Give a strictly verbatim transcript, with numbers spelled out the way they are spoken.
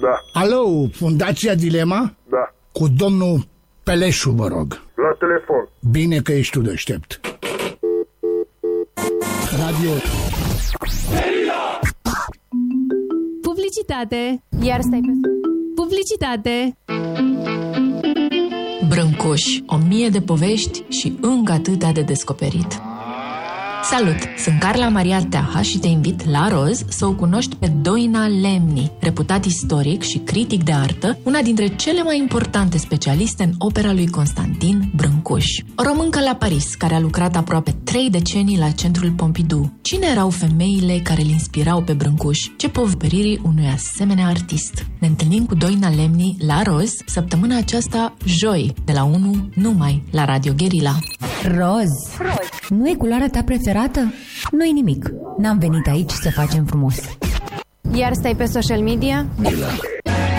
Da. Alo, Fundația Dilema? Da. Cu domnul Peleșu, vă rog. La telefon. Bine că ești tu deștept. Radio. Publicitate. Iar stai pe... Publicitate. Brâncuș, o mie de povești și încă atâtea de descoperit. Salut! Sunt Carla Maria Teaha și te invit la Roz să o cunoști pe Doina Lemni, reputat istoric și critic de artă, una dintre cele mai importante specialiste în opera lui Constantin Brâncuș. O româncă la Paris, care a lucrat aproape trei decenii la Centrul Pompidou. Cine erau femeile care îl inspirau pe Brâncuș? Ce poveririi unui asemenea artist? Ne întâlnim cu Doina Lemni la Roz săptămâna aceasta, joi, de la unu numai la Radio Guerilla. Roz, nu e culoarea ta preferată? Nu-i nimic. N-am venit aici să facem frumos. Iar stai pe social media? Guerilla.